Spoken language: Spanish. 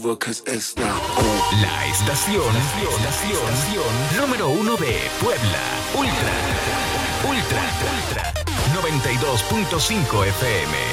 over, 'cause it's not on. La estación número 1 de Puebla. Ultra 92.5 FM.